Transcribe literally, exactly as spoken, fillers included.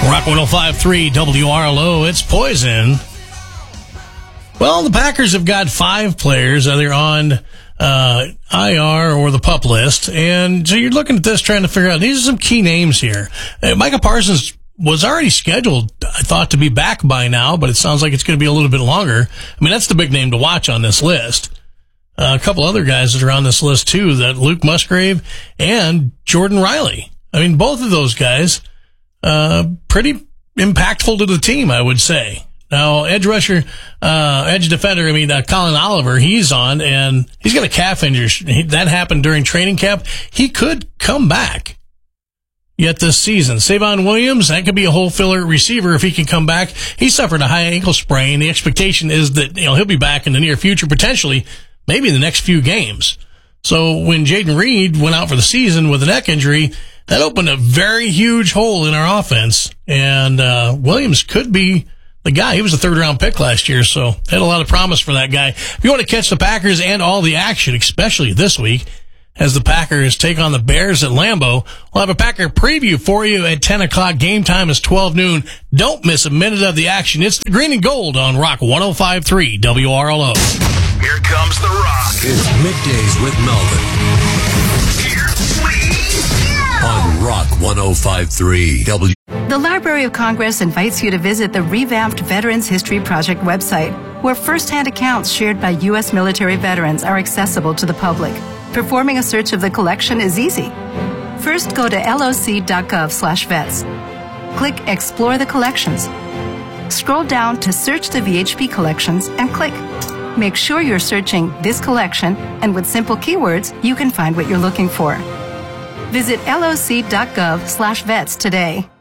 Rock one oh five point three W R L O, it's Poison. Well, the Packers have got five players either on uh, I R or the PUP list, and so you're looking at this trying to figure out, these are some key names here. Uh, Micah Parsons was already scheduled, I thought, to be back by now, but it sounds like it's going to be a little bit longer. I mean, that's the big name to watch on this list. Uh, a couple other guys that are on this list, too, that Luke Musgrave and Jordan Riley. I mean, both of those guys, uh, pretty impactful to the team, I would say. Now, edge rusher, uh, edge defender, I mean, uh, Colin Oliver, he's on, and he's got a calf injury. He, that happened during training camp. He could come back yet this season. Savon Williams, that could be a hole filler receiver if he can come back. He suffered a high ankle sprain. The expectation is that, you know, he'll be back in the near future, potentially, maybe in the next few games. So when Jaden Reed went out for the season with a neck injury, that opened a very huge hole in our offense, and uh, Williams could be the guy. He was a third-round pick last year, so had a lot of promise for that guy. If you want to catch the Packers and all the action, especially this week, as the Packers take on the Bears at Lambeau, we'll have a Packer preview for you at ten o'clock. Game time is twelve noon. Don't miss a minute of the action. It's the Green and Gold on Rock one oh five point three W R L O. Here comes the Rock. It's Middays with Melvin. Here we go. On Rock one oh five point three W. The Library of Congress invites you to visit the revamped Veterans History Project website, where first-hand accounts shared by U S military veterans are accessible to the public. Performing a search of the collection is easy. First, go to L O C dot gov slash vets. Click Explore the Collections. Scroll down to Search the V H P Collections and click. Make sure you're searching this collection, and with simple keywords, you can find what you're looking for. Visit L O C dot gov slash vets today.